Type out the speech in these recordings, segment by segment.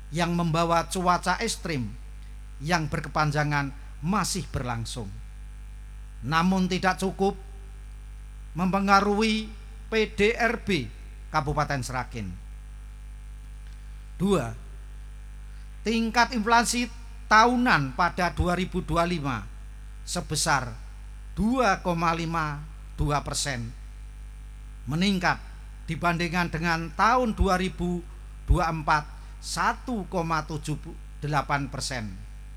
yang membawa cuaca ekstrim yang berkepanjangan masih berlangsung. Namun tidak cukup mempengaruhi PDRB Kabupaten Sragen. 2. Tingkat inflasi tahunan pada 2025 sebesar 2,52%, meningkat dibandingkan dengan tahun 2024 1,78%.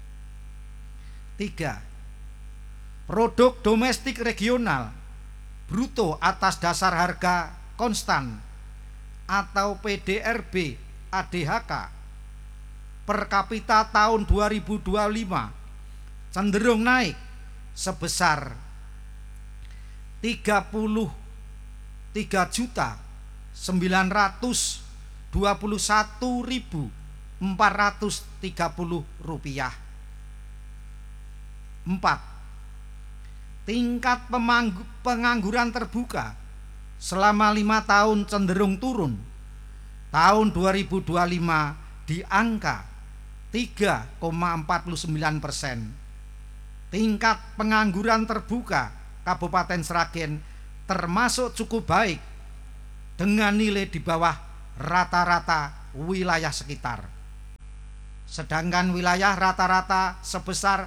3. Produk domestik regional bruto atas dasar harga konstan atau PDRB ADHK per kapita tahun 2025 cenderung naik sebesar 33.921.430 rupiah. 4. Tingkat pengangguran terbuka selama 5 tahun cenderung turun. Tahun 2025 di angka 3,49%. Tingkat pengangguran terbuka Kabupaten Sragen termasuk cukup baik dengan nilai di bawah rata-rata wilayah sekitar. Sedangkan wilayah rata-rata sebesar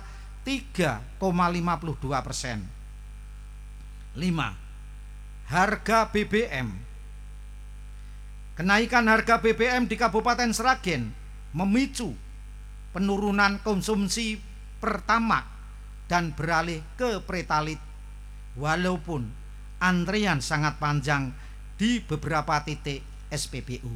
3,52%. 5. Harga BBM. Kenaikan harga BBM di Kabupaten Sragen memicu penurunan konsumsi Pertamax dan beralih ke Pertalite, walaupun antrian sangat panjang di beberapa titik SPBU.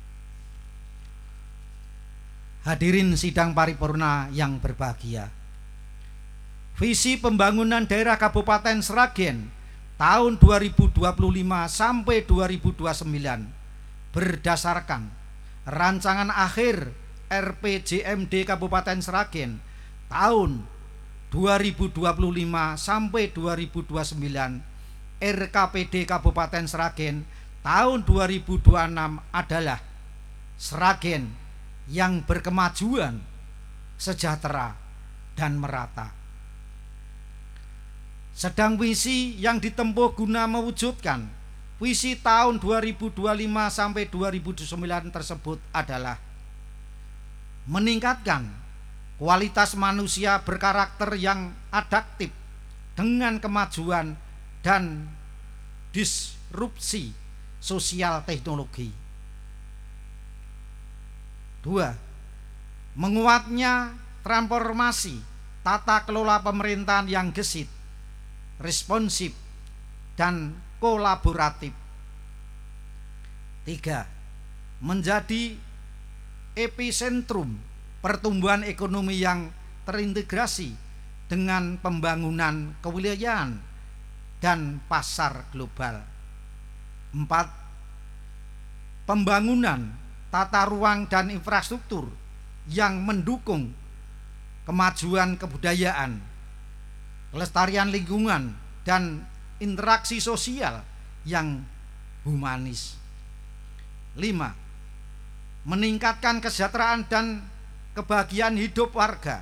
Hadirin sidang paripurna yang berbahagia, visi pembangunan daerah Kabupaten Sragen tahun 2025 sampai 2029 berdasarkan rancangan akhir RPJMD Kabupaten Sragen tahun 2025 sampai 2029, RKPD Kabupaten Sragen tahun 2026 adalah Sragen yang berkemajuan, sejahtera, dan merata. Sedang visi yang ditempuh guna mewujudkan visi tahun 2025 sampai 2029 tersebut adalah meningkatkan kualitas manusia berkarakter yang adaptif dengan kemajuan dan disrupsi sosial teknologi. 2. Menguatnya transformasi tata kelola pemerintahan yang gesit, responsif, dan kolaboratif. 3. Menjadi epicentrum pertumbuhan ekonomi yang terintegrasi dengan pembangunan kewilayahan dan pasar global. 4. Pembangunan tata ruang dan infrastruktur yang mendukung kemajuan kebudayaan, kelestarian lingkungan, dan interaksi sosial yang humanis. 5. Meningkatkan kesejahteraan dan kebahagiaan hidup warga.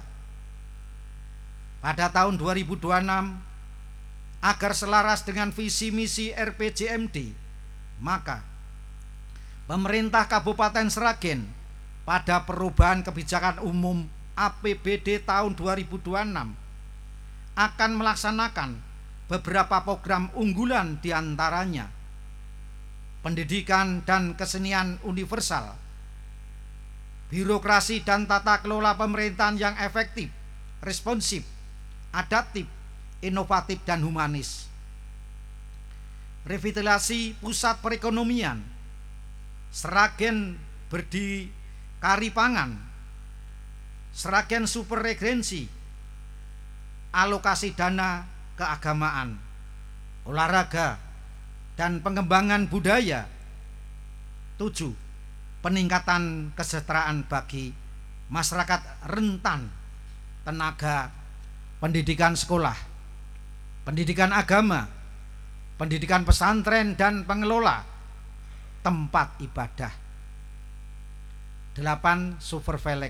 Pada tahun 2026, agar selaras dengan visi misi RPJMD, maka pemerintah Kabupaten Sragen pada perubahan kebijakan umum APBD tahun 2026 akan melaksanakan beberapa program unggulan, diantaranya pendidikan dan kesenian universal, birokrasi dan tata kelola pemerintahan yang efektif, responsif, adaptif, inovatif, dan humanis. Revitalisasi pusat perekonomian, Sragen berdikari pangan, Sragen super regensi, alokasi dana keagamaan, olahraga, dan pengembangan budaya. 7. Peningkatan kesejahteraan bagi masyarakat rentan, tenaga pendidikan sekolah, pendidikan agama, pendidikan pesantren, dan pengelola tempat ibadah. 8 Supervelek.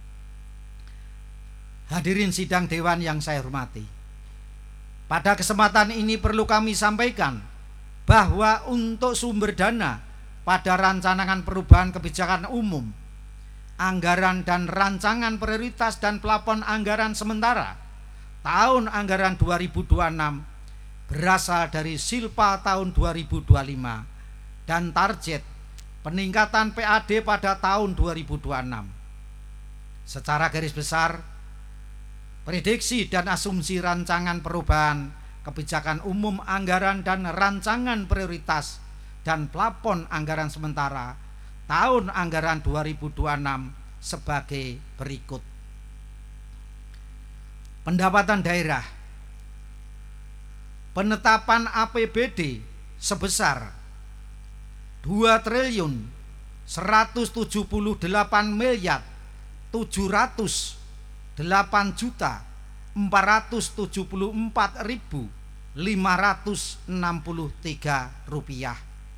Hadirin sidang dewan yang saya hormati, pada kesempatan ini perlu kami sampaikan bahwa untuk sumber dana pada rancangan perubahan kebijakan umum, anggaran dan rancangan prioritas dan plafon anggaran sementara tahun anggaran 2026 berasal dari Silpa tahun 2025 dan target peningkatan PAD pada tahun 2026. Secara garis besar, prediksi dan asumsi rancangan perubahan kebijakan umum anggaran dan rancangan prioritas dan plafon anggaran sementara tahun anggaran 2026 sebagai berikut. Pendapatan daerah, penetapan APBD sebesar 2.178.474.563 rupiah.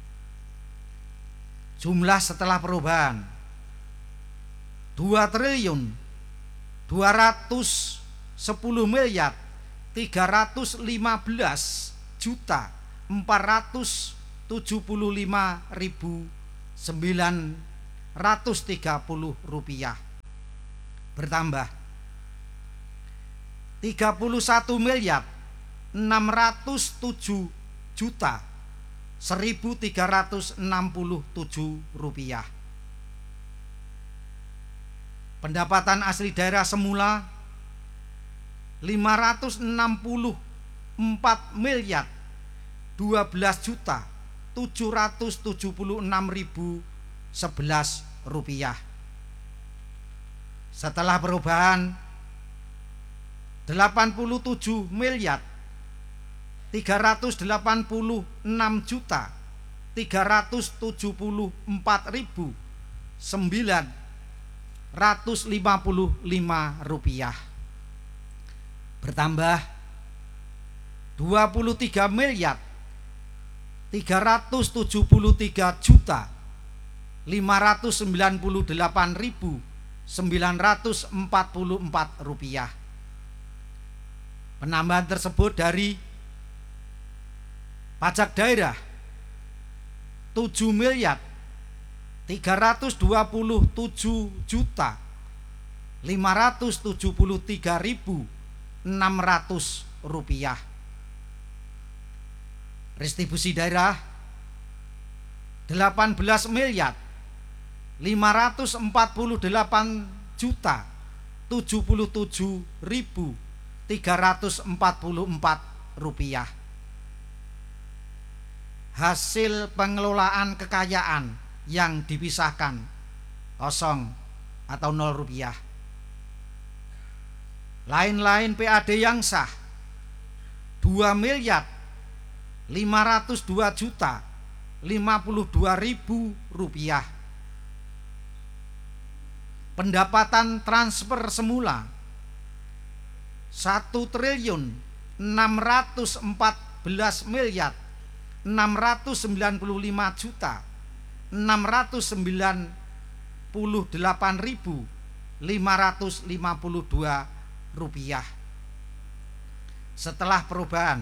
Jumlah setelah perubahan 2.315.475.930 rupiah, bertambah 31.607.1.367 rupiah. Pendapatan asli daerah semula 564.012.776.011 rupiah. Setelah perubahan 87.384.955 rupiah, bertambah 23.393.598.944 rupiah. Penambahan tersebut dari pajak daerah 7.327.573.600 rupiah. Restitusi daerah 18.058.548.077.344 rupiah. Hasil pengelolaan kekayaan yang dipisahkan kosong atau 0 rupiah. Lain-lain PAD yang sah 2.502.052.000 rupiah. Pendapatan transfer semula 1.614.699.552 rupiah. Setelah perubahan